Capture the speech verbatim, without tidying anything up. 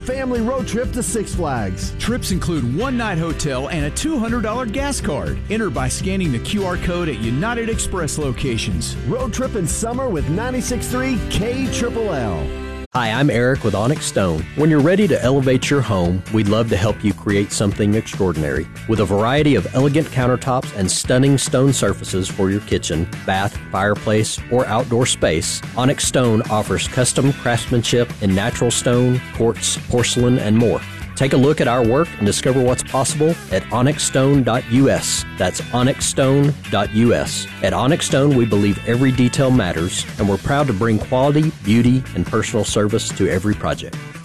Family road trip to Six Flags. Trips include one-night hotel and a two hundred dollars gas card. Enter by scanning the Q R code at United Express locations. Road trip in summer with ninety-six point three K Triple L. Hi, I'm Eric with Onyx Stone. When you're ready to elevate your home, we'd love to help you create something extraordinary. With a variety of elegant countertops and stunning stone surfaces for your kitchen, bath, fireplace, or outdoor space, Onyx Stone offers custom craftsmanship in natural stone, quartz, porcelain, and more. Take a look at our work and discover what's possible at onyx stone dot U S. That's onyx stone dot U S. At Onyx Stone, we believe every detail matters, and we're proud to bring quality, beauty, and personal service to every project.